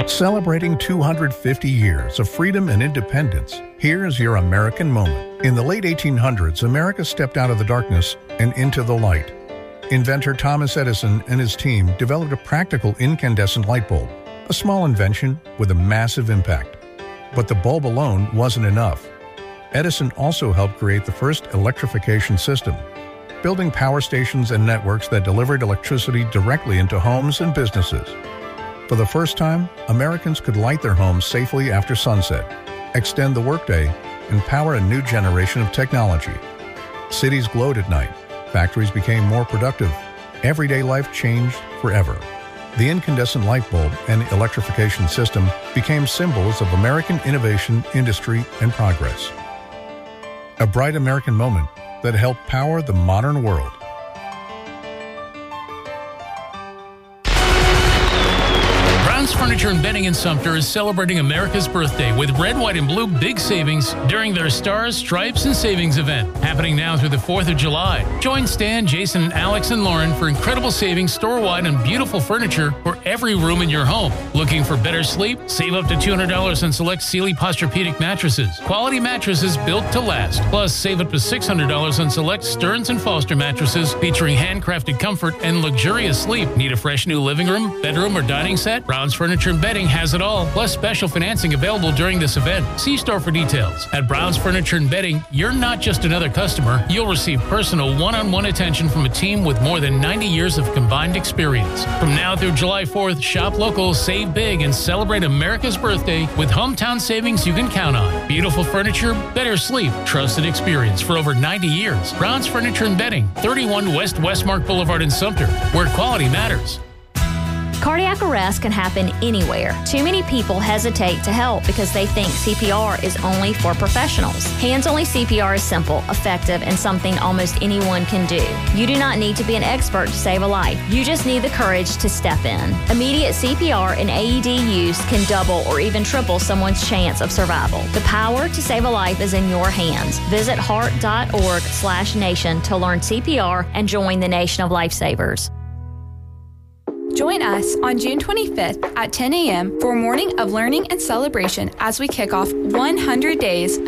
Celebrating 250 years of freedom and independence, here's your American moment. In the late 1800s, America stepped out of the darkness and into the light. Inventor Thomas Edison and his team developed a practical incandescent light bulb, a small invention with a massive impact. But the bulb alone wasn't enough. Edison also helped create the first electrification system, building power stations and networks that delivered electricity directly into homes and businesses. For the first time, Americans could light their homes safely after sunset, extend the workday, and power a new generation of technology. Cities glowed at night. Factories became more productive. Everyday life changed forever. The incandescent light bulb and electrification system became symbols of American innovation, industry, and progress. A bright American moment that helped power the modern world. Brown's Furniture and Bedding in Sumter is celebrating America's birthday with red, white, and blue big savings during their Stars, Stripes, and Savings event, happening now through the 4th of July. Join Stan, Jason, Alex, and Lauren for incredible savings store-wide and beautiful furniture for every room in your home. Looking for better sleep? Save up to $200 on select Sealy Posturepedic mattresses. Quality mattresses built to last. Plus, save up to $600 on select Stearns & Foster mattresses featuring handcrafted comfort and luxurious sleep. Need a fresh new living room, bedroom, or dining set? Brown's Furniture and Bedding has it all, plus special financing available during this event. See store for details. At Brown's Furniture and Bedding, you're not just another customer. You'll receive personal one-on-one attention from a team with more than 90 years of combined experience. From now through July 4th, shop local, save big, and celebrate America's birthday with hometown savings you can count on. Beautiful furniture, better sleep, trusted experience for over 90 years. Brown's Furniture and Bedding, 31 West Westmark Boulevard in Sumter, where quality matters. Cardiac arrest can happen anywhere. Too many people hesitate to help because they think CPR is only for professionals. Hands-only CPR is simple, effective, and something almost anyone can do. You do not need to be an expert to save a life. You just need the courage to step in. Immediate CPR and AED use can double or even triple someone's chance of survival. The power to save a life is in your hands. Visit heart.org/nation to learn CPR and join the Nation of Lifesavers. Join us on June 25th at 10 a.m. for a morning of learning and celebration as we kick off 100 days